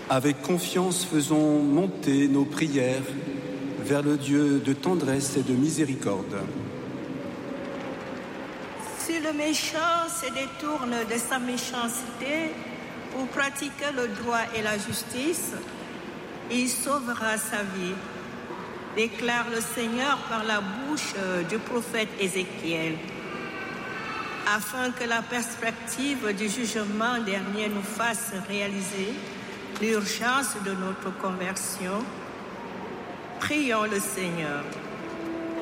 Avec confiance, faisons monter nos prières vers le Dieu de tendresse et de miséricorde. Si le méchant se détourne de sa méchanceté pour pratiquer le droit et la justice, il sauvera sa vie, déclare le Seigneur par la bouche du prophète Ézéchiel, afin que la perspective du jugement dernier nous fasse réaliser l'urgence de notre conversion. Prions le Seigneur.